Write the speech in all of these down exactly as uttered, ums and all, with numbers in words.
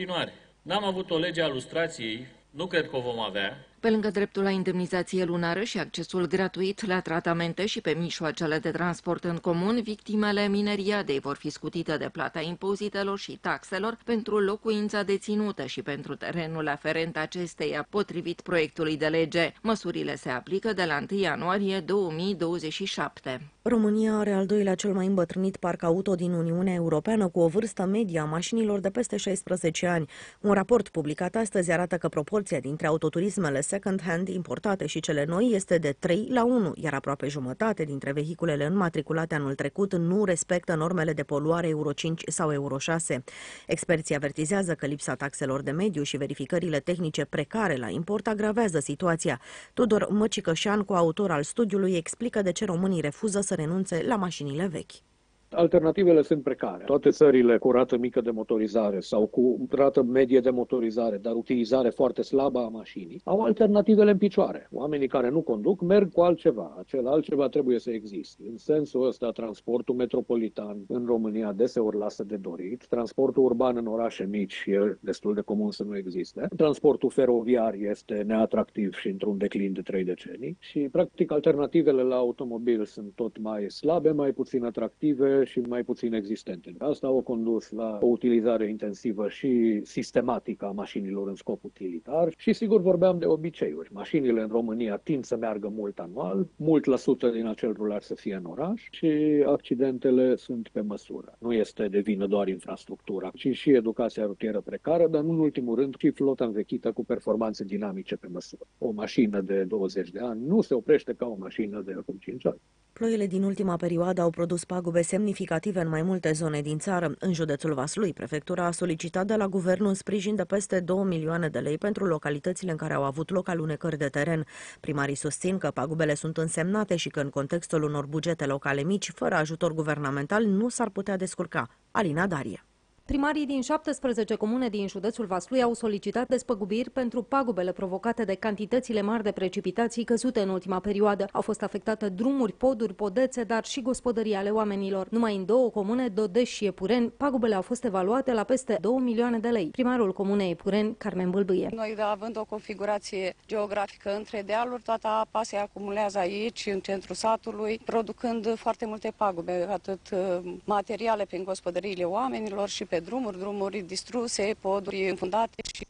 continuare. N-am avut o lege a lustrației, nu cred că o vom avea. Pe lângă dreptul la indemnizație lunară și accesul gratuit la tratamente și pe mijloacele de transport în comun, victimele mineriadei vor fi scutite de plata impozitelor și taxelor pentru locuința deținută și pentru terenul aferent acesteia, potrivit proiectului de lege. Măsurile se aplică de la întâi ianuarie două mii douăzeci și șapte. România are al doilea cel mai îmbătrânit parc auto din Uniunea Europeană, cu o vârstă medie a mașinilor de peste șaisprezece ani. Un raport publicat astăzi arată că proporția dintre autoturismele second-hand importate și cele noi este de trei la unu, iar aproape jumătate dintre vehiculele înmatriculate anul trecut nu respectă normele de poluare Euro cinci sau Euro șase. Experții avertizează că lipsa taxelor de mediu și verificările tehnice precare la import agravează situația. Tudor Măcicășan, coautor al studiului, explică de ce românii refuză să renunțe la mașinile vechi. Alternativele sunt precare. Toate țările cu rată mică de motorizare sau cu rată medie de motorizare, dar utilizare foarte slabă a mașinii, au alternativele în picioare. Oamenii care nu conduc merg cu altceva. Acel altceva trebuie să existe. În sensul ăsta, transportul metropolitan în România deseori lasă de dorit. Transportul urban în orașe mici e destul de comun să nu existe. Transportul feroviar este neatractiv și într-un declin de trei decenii. Și, practic, alternativele la automobil sunt tot mai slabe, mai puțin atractive și mai puțin existente. Asta au condus la o utilizare intensivă și sistematică a mașinilor în scop utilitar și, sigur, vorbeam de obiceiuri. Mașinile în România tind să meargă mult anual, mult la sută din acel rular să fie în oraș și accidentele sunt pe măsură. Nu este de vină doar infrastructura, ci și educația rutieră precară, dar nu în ultimul rând și flota învechită cu performanțe dinamice pe măsură. O mașină de douăzeci de ani nu se oprește ca o mașină de acum cinci ani. Ploile din ultima perioadă au produs pagube semnificative în mai multe zone din țară. În județul Vaslui, prefectura a solicitat de la guvern un sprijin de peste două milioane de lei pentru localitățile în care au avut loc alunecări de teren. Primarii susțin că pagubele sunt însemnate și că în contextul unor bugete locale mici, fără ajutor guvernamental, nu s-ar putea descurca. Alina Darie. Primarii din șaptesprezece comune din județul Vaslui au solicitat despăgubiri pentru pagubele provocate de cantitățile mari de precipitații căzute în ultima perioadă. Au fost afectate drumuri, poduri, podețe, dar și gospodării ale oamenilor. Numai în două comune, Dodeș și Epureni, pagubele au fost evaluate la peste două milioane de lei. Primarul comunei Epureni, Carmen Bâlbâie. Noi, având o configurație geografică între dealuri, toată apa se acumulează aici, în centrul satului, producând foarte multe pagube, atât materiale prin gospodăriile oamenilor și pe drumuri, drumuri distruse, poduri înfundate și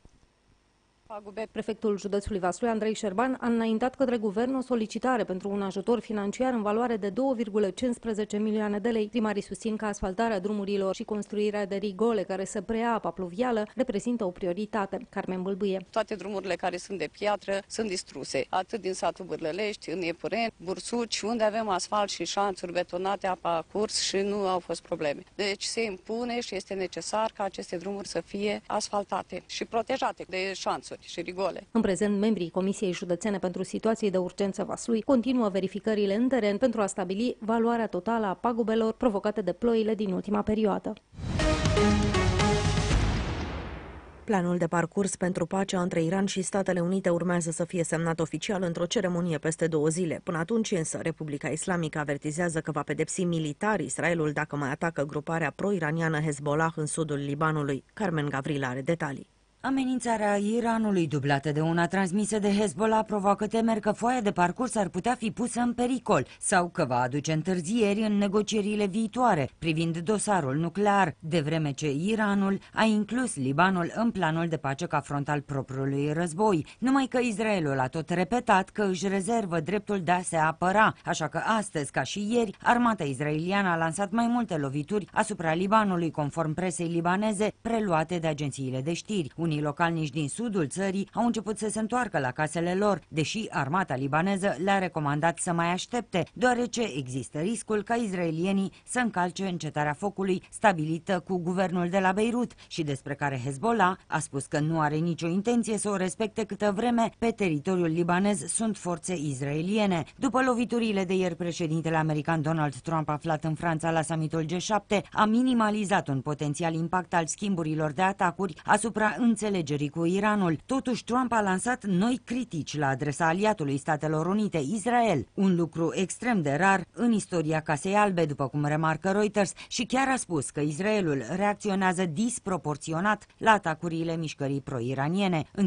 pagube. Prefectul județului Vaslui, Andrei Șerban, a înaintat către guvern o solicitare pentru un ajutor financiar în valoare de două virgulă cincisprezece milioane de lei. Primarii susțin că asfaltarea drumurilor și construirea de rigole care să preia apa pluvială reprezintă o prioritate. Carmen Bâlbâie. Toate drumurile care sunt de piatră sunt distruse, atât din satul Bârlălești, în Epureni, Bursuci, unde avem asfalt și șanțuri betonate, apa a curs și nu au fost probleme. Deci se impune și este necesar ca aceste drumuri să fie asfaltate și protejate de șanțuri și rigole. În prezent, membrii Comisiei Județene pentru Situații de Urgență Vaslui continuă verificările în teren pentru a stabili valoarea totală a pagubelor provocate de ploile din ultima perioadă. Planul de parcurs pentru pacea între Iran și Statele Unite urmează să fie semnat oficial într-o ceremonie peste două zile. Până atunci, însă, Republica Islamică avertizează că va pedepsi militar Israelul dacă mai atacă gruparea pro-iraniană Hezbollah în sudul Libanului. Carmen Gavrila are detalii. Amenințarea Iranului, dublată de una transmisă de Hezbollah, provoacă temeri că foaia de parcurs ar putea fi pusă în pericol sau că va aduce întârzieri în negocierile viitoare privind dosarul nuclear, de vreme ce Iranul a inclus Libanul în planul de pace ca front al propriului război. Numai că Israelul a tot repetat că își rezervă dreptul de a se apăra, așa că astăzi, ca și ieri, armata israeliană a lansat mai multe lovituri asupra Libanului, conform presei libaneze preluate de agențiile de știri. Unii localnici din sudul țării au început să se întoarcă la casele lor, deși armata libaneză le-a recomandat să mai aștepte, deoarece există riscul ca izraelienii să încalce încetarea focului stabilită cu guvernul de la Beirut și despre care Hezbollah a spus că nu are nicio intenție să o respecte câtă vreme pe teritoriul libanez sunt forțe izraeliene. După loviturile de ieri, președintele american Donald Trump, aflat în Franța la summitul G șapte, a minimalizat un potențial impact al schimburilor de atacuri asupra înțelegerii înțelegerii cu Iranul. Totuși, Trump a lansat noi critici la adresa aliatului Statelor Unite, Israel, un lucru extrem de rar în istoria Casei Albe, după cum remarcă Reuters, și chiar a spus că Israelul reacționează disproporționat la atacurile mișcării pro-iraniene.